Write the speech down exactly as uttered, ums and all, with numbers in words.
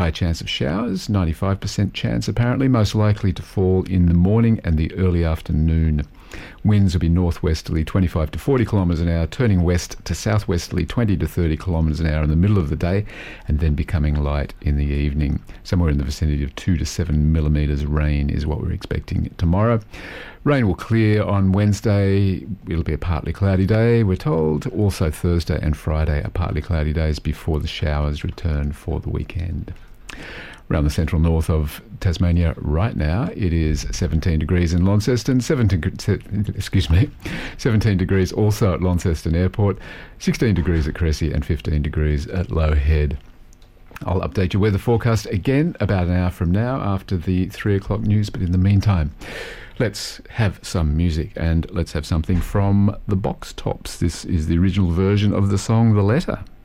High chance of showers, ninety-five percent chance apparently, most likely to fall in the morning and the early afternoon. Winds will be northwesterly twenty-five to forty kilometres an hour, turning west to southwesterly twenty to thirty kilometres an hour in the middle of the day, and then becoming light in the evening. Somewhere in the vicinity of two to seven millimetres rain is what we're expecting tomorrow. Rain will clear on Wednesday. It'll be a partly cloudy day, we're told. Also Thursday and Friday are partly cloudy days before the showers return for the weekend. Around the central north of Tasmania right now, it is seventeen degrees in Launceston, seventeen, excuse me, seventeen degrees also at Launceston Airport, sixteen degrees at Cressy and fifteen degrees at Low Head. I'll update your weather forecast again about an hour from now after the three o'clock news, but in the meantime, let's have some music, and let's have something from the Box Tops. This is the original version of the song The Letter.